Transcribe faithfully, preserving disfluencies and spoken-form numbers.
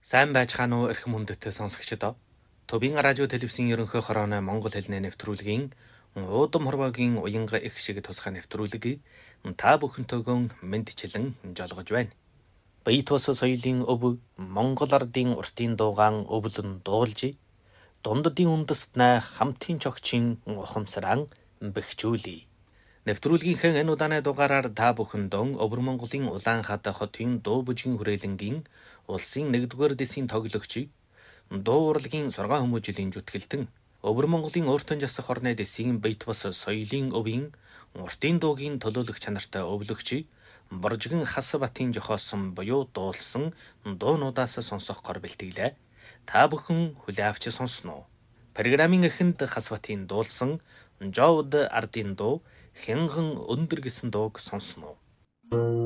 Сайн байцгаана уу эрхэм хүндэттэй сонсогчдоо. Төвийн радио телевизийн ерөнхий хорооны Монгол хэлний нэвтрүүлгийн уудам хорвоогийн уянга их шиг тусгай нэвтрүүлгийг та бүхэнтэйгөө мэдчилэн жолгож байна. Бие тус соёлын өв Монгол ардын уртын дуугаан өвлөн дуулж дунддын үндэст най хамтын чогчийн ухамсаран бэхжүүлээ. Нэвтрүүлгийнхээ энэ удааны дугаараар та бүхэндөө Өвөр Монголын Улаанхаат хотын дуу бүжгийн хүрээлэнгийн улсын нэгдүгээр дэсийн тоглогч дуу урлагийн сургаан хүмүүжлийн зүтгэлтэн Өвөр Монголын өөртөө жасах орны дэсийн бит бус соёлын өвийн уртын дуугийн төлөөлөх чанартай өвлөгч Боржигэн Хасбатын жохоосон буюу дуулсан дуунуудаас сонсох гор бэлтгэлээ. Та бүхэн хүлээ авч сонсноо. Программын эхэнд Хасбатын дуулсан Жовд ардын дуу Хэнган өндөр гэсэн дууг сонсноо.